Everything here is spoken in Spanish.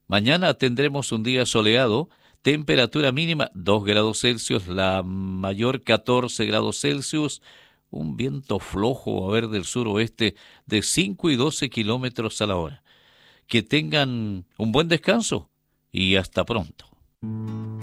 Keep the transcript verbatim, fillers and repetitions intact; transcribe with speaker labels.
Speaker 1: Mañana tendremos un día soleado, temperatura mínima dos grados Celsius, la mayor catorce grados Celsius, un viento flojo a ver del suroeste de cinco y doce kilómetros a la hora. Que tengan un buen descanso y hasta pronto.